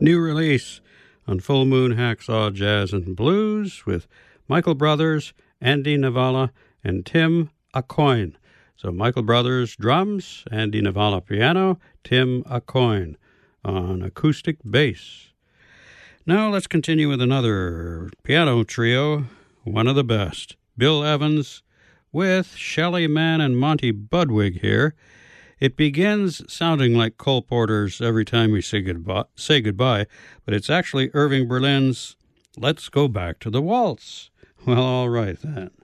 new release on Full Moon Hacksaw Jazz and Blues with Michael Brothers, Andy Navala, and Tim Aucoin. So Michael Brothers drums, Andy Navala piano, Tim Aucoin on acoustic bass. Now let's continue with another piano trio, one of the best. Bill Evans with Shelley Mann and Monty Budwig here. It begins sounding like Cole Porter's Every Time We Say Goodbye, but it's actually Irving Berlin's Let's Go Back to the Waltz. Well, all right then.